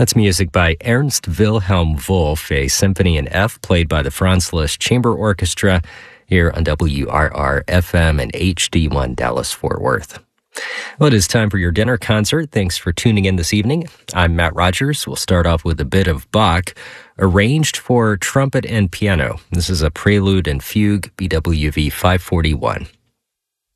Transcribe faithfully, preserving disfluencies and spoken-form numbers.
That's music by Ernst Wilhelm Wolf, a symphony in F played by the Franz Liszt Chamber Orchestra here on W R R F M and H D one Dallas-Fort Worth. Well, it is time for your dinner concert. Thanks for tuning in this evening. I'm Matt Rogers. We'll start off with a bit of Bach, arranged for trumpet and piano. This is a prelude and fugue, B W V five forty-one.